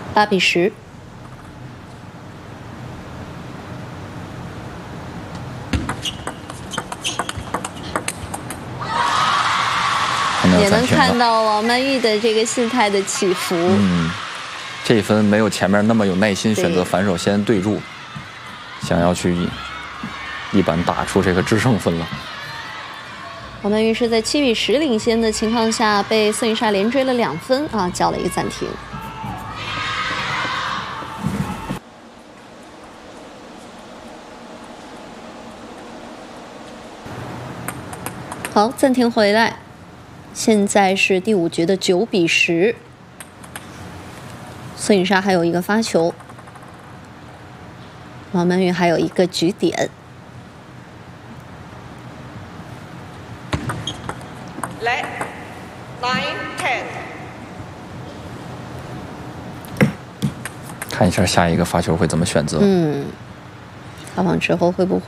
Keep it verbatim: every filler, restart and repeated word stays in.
八比十。也能看到王曼玉的这个心态的起伏。 嗯，这一分没有前面那么有耐心，选择反手先对住，想要去一板打出这个制胜分了。 王曼玉是在七比十领先的情况下，被孙颖莎连追了两分啊，叫了一个暂停。好，暂停回来。现在是第五局的九比十，孙颖莎还有一个发球，王曼玉还有一个局点。 来 ，nine ten， 看一下下一个发球会怎么选择。 嗯，采访之后会不